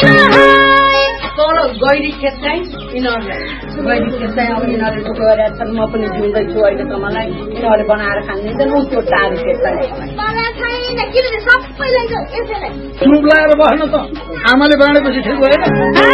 गैरी खेत चाहिँ यिनीहरूलाई गैरी खेत चाहिँ अब यिनीहरूले दुःख गरेका छन् म पनि जिउँदैछु अहिलेसम्मलाई यिनीहरूले बनाएर खानिदिन्छन् ऊ त्यो टाढो खेत चाहिँ चुप लगाएर बस्नु त आमाले बनाएपछि ठिक भएन